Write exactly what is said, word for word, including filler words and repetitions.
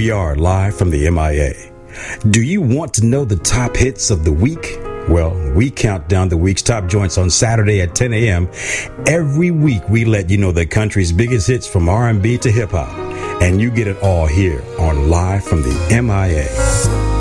We are live from the M I A. Do you want to know the top hits of the week? Well, we count down the week's top joints on Saturday at ten a.m. Every week, we let you know the country's biggest hits from R and B to hip-hop. And you get it all here on Live from the M I A.